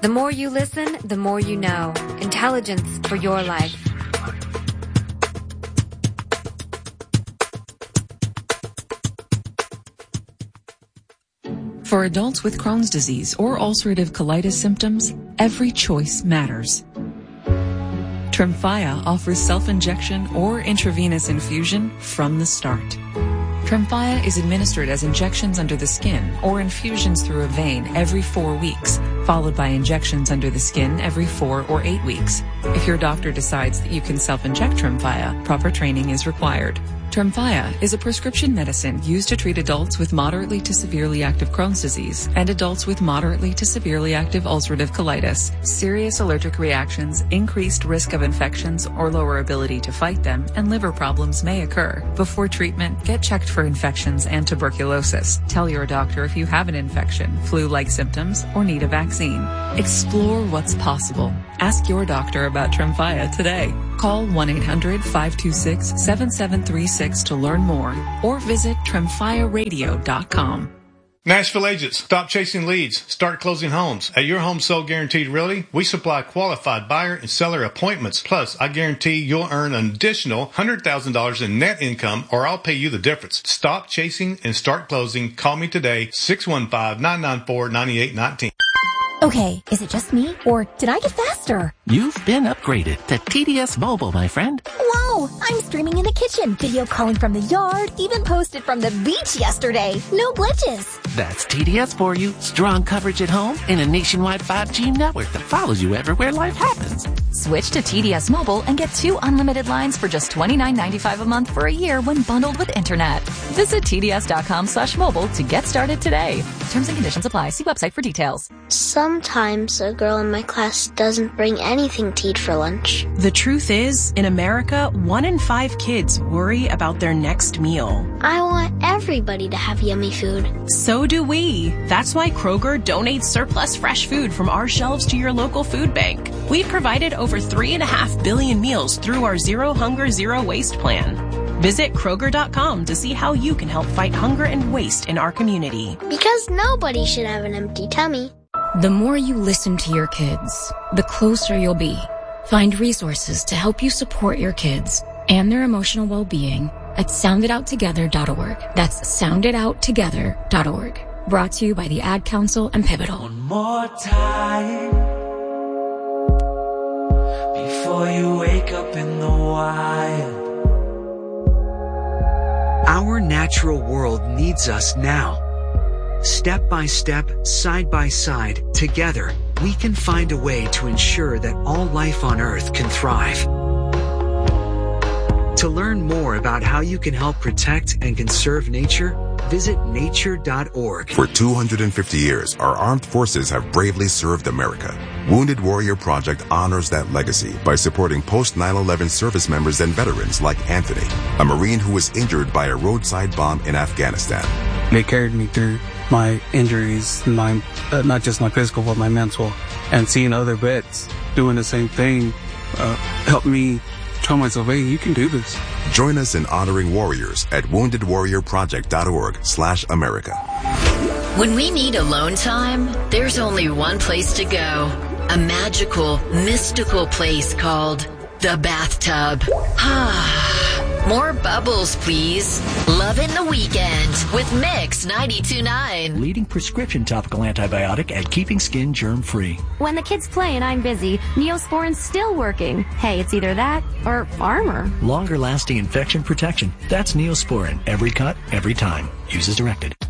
The more you listen, the more you know. Intelligence for your life. For adults with Crohn's disease or ulcerative colitis symptoms, every choice matters. Tremfya offers self-injection or intravenous infusion from the start. Tremfya is administered as injections under the skin or infusions through a vein every 4 weeks, followed by injections under the skin every 4 or 8 weeks. If your doctor decides that you can self-inject Tremfya, proper training is required. Tremfya is a prescription medicine used to treat adults with moderately to severely active Crohn's disease and adults with moderately to severely active ulcerative colitis. Serious allergic reactions, increased risk of infections or lower ability to fight them, and liver problems may occur. Before treatment, get checked for infections and tuberculosis. Tell your doctor if you have an infection, flu-like symptoms, or need a vaccine. Explore what's possible. Ask your doctor about Tremfya today. Call 1-800-526-7736 to learn more or visit tremfyaradio.com. Nashville agents, stop chasing leads. Start closing homes. At Your Home Sold Guaranteed Realty, we supply qualified buyer and seller appointments. Plus, I guarantee you'll earn an additional $100,000 in net income, or I'll pay you the difference. Stop chasing and start closing. Call me today, 615-994-9819. Okay, is it just me, or did I get faster? You've been upgraded to TDS Mobile, my friend. Wow, I'm streaming in the kitchen, video calling from the yard, even posted from the beach yesterday. No glitches. That's TDS for you. Strong coverage at home and a nationwide 5G network that follows you everywhere life happens. Switch to TDS Mobile and get 2 unlimited lines for just $29.95 a month for a year when bundled with internet. Visit TDS.com/mobile to get started today. Terms and conditions apply. See website for details. Sometimes a girl in my class doesn't bring anything to eat for lunch. The truth is, in America, 1 in 5 kids worry about their next meal. I want everybody to have yummy food. So do we. That's why Kroger donates surplus fresh food from our shelves to your local food bank. We've provided over 3.5 billion meals through our Zero Hunger, Zero Waste plan. Visit Kroger.com to see how you can help fight hunger and waste in our community. Because nobody should have an empty tummy. The more you listen to your kids, the closer you'll be. Find resources to help you support your kids and their emotional well-being at sounditouttogether.org. That's sounditouttogether.org. Brought to you by the Ad Council and Pivotal. One more time before you wake up in the wild. Our natural world needs us now. Step by step, side by side, together, we can find a way to ensure that all life on Earth can thrive. To learn more about how you can help protect and conserve nature, visit nature.org. For 250 years, our armed forces have bravely served America. Wounded Warrior Project honors that legacy by supporting post-9/11 service members and veterans like Anthony, a Marine who was injured by a roadside bomb in Afghanistan. They carried me through my injuries, not just my physical, but my mental. And seeing other vets doing the same thing helped me tell myself, hey, you can do this. Join us in honoring warriors at woundedwarriorproject.org/America. When we need alone time, there's only one place to go. A magical, mystical place called the bathtub. More bubbles, please. Love in the weekend with Mix 92.9. Leading prescription topical antibiotic at keeping skin germ-free. When the kids play and I'm busy, Neosporin's still working. Hey, it's either that or Armor. Longer-lasting infection protection. That's Neosporin. Every cut, every time. Use as directed.